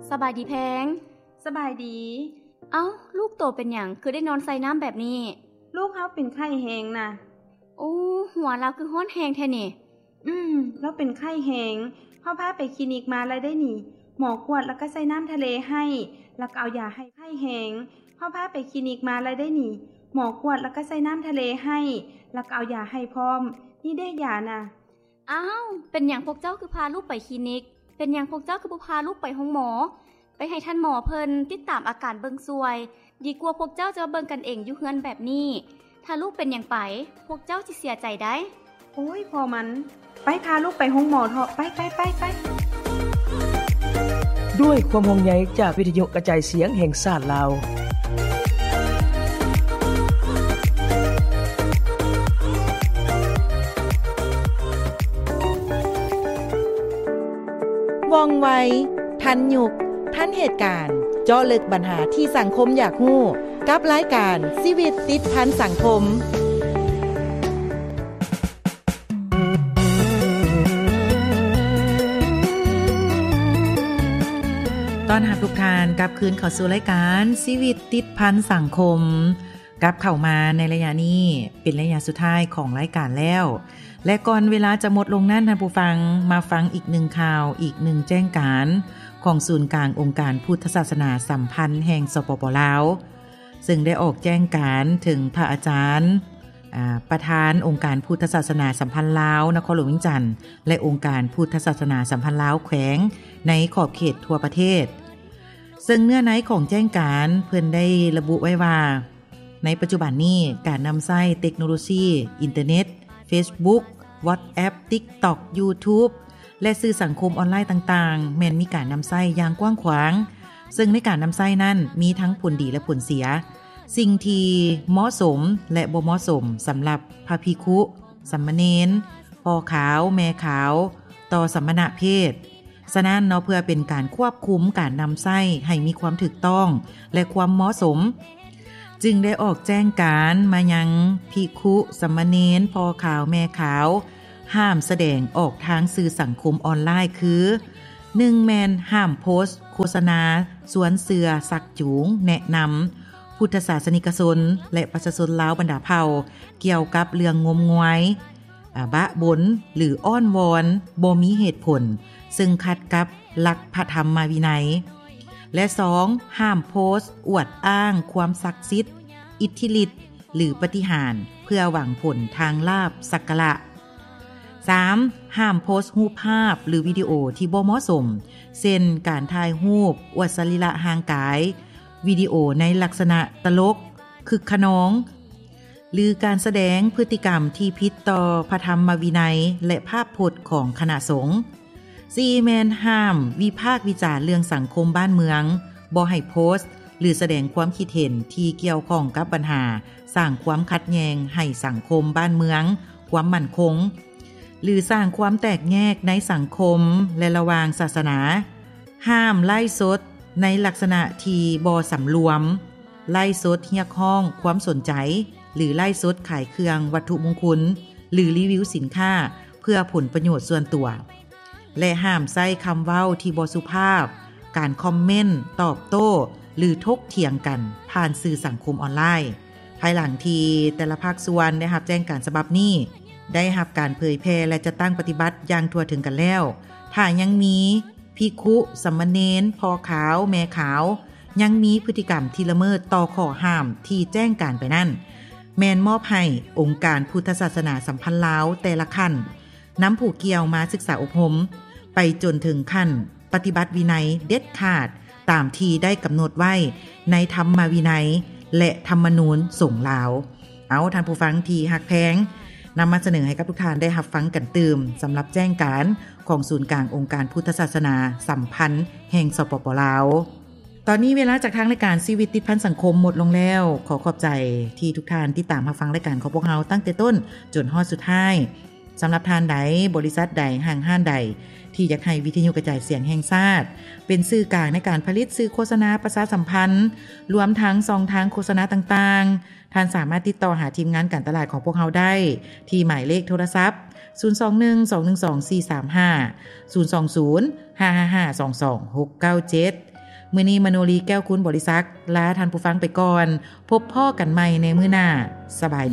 สบายดีแพงสบายดีเอ้าลูกโตเป็นหยังคือได้นอนใส่น้ำแบบนี้ลูกเฮาเป็นไข้แฮงน่ะโอ้หัวเราคือฮ้อนแฮงแท้นี่แล้วเป็นไข้แฮงเฮาพาไปคลินิกมาแล้วได้นี่หมอกวดแล้วก็ใส่น้ำทะเลให้แล้วก็เอายาให้ไข้แฮงเฮาพาไปคลินิกมาแล้วได้นี่หมอกวดแล้วก็ใส่น้ำทะเลให้แล้วก็เอายาให้พร้อมนี่ได้ยาน่ะอ้าวเป็นหยังพวกเจ้าคือพาลูกไปคลินิกเป็นหยังพวกเจ้าคือบ่พาลูกไปห้องหมอไปให้ท่านหมอเพิ่นติดตามอาการเบิ่งซวยดีกว่าพวกเจ้าจะเบิ่งกันเองอยู่เฮือนแบบนี้ถ้าลูกเป็นหยังไปพวกเจ้าสิเสียใจได้โอ้ยพอมันไปพาลูกไปห้องหมอเถอะไปด้วยความห่วงใยจากวิทยุกระจายเสียงแห่งชาติลาวว่องไวทันยุคทันเหตุการณ์เจาะลึกปัญหาที่สังคมอยากรู้กับรายการชีวิตติดพันสังคมตอนรับทุกท่านกลับคืนเข้าสู่รายการชีวิตติดพันสังคมกลับเข้ามาในระยะนี้เป็นระยะสุดท้ายของรายการแล้วและก่อนเวลาจะหมดลงนั้นท่านผู้ฟังมาฟังอีกหนึ่งข่าวอีกหนึ่งแจ้งการของศูนย์กลางองค์การพุทธศาสนาสัมพันธ์แห่งสปป.ลาวซึ่งได้ออกแจ้งการถึงพระอาจารย์ประธานองค์การพุทธศาสนาสัมพันธ์ลาวนครหลวงวิจันทร์และองค์การพุทธศาสนาสัมพันธ์ลาวแขวงในขอบเขตทั่วประเทศซึ่งเนื้อในของแจ้งการเพิ่นได้ระบุไว้ว่าในปัจจุบันนี้การนำใช้เทคโนโลยีอินเทอร์เน็ต Facebook WhatsApp TikTok YouTube และสื่อสังคมออนไลน์ต่างๆแม้นมีการนำใช้อย่างกว้างขวางซึ่งในการนำใช้นั้นมีทั้งผลดีและผลเสียสิ่งที่เหมาะสมและบ่เหมาะสมสำหรับพระภิกขุสามเณรพ่อขาวแม่ขาวต่อสมณเพศฉะนั้นเนาะเพื่อเป็นการควบคุมการนำใช้ให้มีความถูกต้องและความเหมาะสมจึงได้ออกแจ้งการมายังภิกขุสามเณรพ่อขาวแม่ขาวห้ามแสดงออกทางสื่อสังคมออนไลน์คือ 1. แมนห้ามโพสต์โฆษณาสวนเสือสักจูงแนะนำพุทธศาสนิกชนและประชาชนลาวบรรดาเผ่าเกี่ยวกับเรื่องงมงายบะบนหรืออ้อนวอนบ่มีเหตุผลซึ่งขัดกับหลักพระธรรมวินัยและ 2. ห้ามโพสต์อวดอ้างความศักดิ์สิทธิ์อิทธิฤทธิ์หรือปาฏิหาริย์เพื่อหวังผลทางลาภสักการะ 3. ห้ามโพสต์รูปภาพหรือวิดีโอที่บ่เหมาะสมเช่นการถ่ายรูปอวดสรีระห่างกายวิดีโอในลักษณะตลกคึกขนองหรือการแสดงพฤติกรรมที่ผิดต่อพระธรรมวินัยและภาพพจน์ของคณะสงฆ์ 4. แมนห้ามวิพากษ์วิจารณ์เรื่องสังคมบ้านเมืองบ่ให้โพสต์หรือแสดงความคิดเห็นที่เกี่ยวข้องกับปัญหาสร้างความขัดแย้งให้สังคมบ้านเมืองความมั่นคงหรือสร้างความแตกแยกในสังคมและระหว่างศาสนาห้ามไล่สดในลักษณะที่บ่สำรวมไล่สดเรียกร้องความสนใจหรือไล่สดขายเครื่องวัตถุมงคลหรือรีวิวสินค้าเพื่อผลประโยชน์ส่วนตัวและห้ามใช้คำเว้าที่บ่สุภาพการคอมเมนต์ตอบโต้หรือถกเถียงกันผ่านสื่อสังคมออนไลน์ภายหลังที่แต่ละภาคส่วนได้รับแจ้งการฉบับนี้ได้รับการเผยแพร่และจะตั้งปฏิบัติอย่างทั่วถึงกันแล้วถ้ายังมีภิกขุสามเณรพ่อขาวแม่ขาวยังมีพฤติกรรมที่ละเมิดต่อข้อห้ามที่แจ้งการไปนั่นแม่นมอบให้องค์การพุทธศาสนาสัมพันธ์ลาวแต่ละขั้นนำผู้เกี่ยวมาศึกษาอบรมไปจนถึงขั้นปฏิบัติวินัยเด็ดขาดตามที่ได้กำหนดไว้ในธรรมวินัยและธรรมนูญสงฆ์ลาวเอาท่านผู้ฟังที่ฮักแพงนำมาเสนอให้กับทุกท่านได้รับฟังกันตื่มสำหรับแจ้งการของศูนย์กลางองค์การพุทธศาสนาสัมพันธ์แห่งสปป.ลาวตอนนี้เวลาจากทางรายการชีวิตติดพันสังคมหมดลงแล้วขอขอบใจที่ทุกท่านที่ตามรับฟังรายการของพวกเราตั้งแต่ต้นจนฮอดสุดท้ายสำหรับท่านใดบริษัทใดห้างห้านใดที่อยากให้วิทยุกระจายเสียงแห่งชาติเป็นสื่อกลางในการผลิตสื่อโฆษณาประชาสัมพันธ์รวมทั้งช่องทางโฆษณาต่างๆท่านสามารถติดต่อหาทีมงานการตลาดของพวกเราได้ที่หมายเลขโทรศัพท์021 212 435 020 555 22 697 มื้อนี้มโนรีแก้วคุณบริษักลาท่านผู้ฟังไปก่อนพบพ่อกันใหม่ในมื้อหน้าสบาย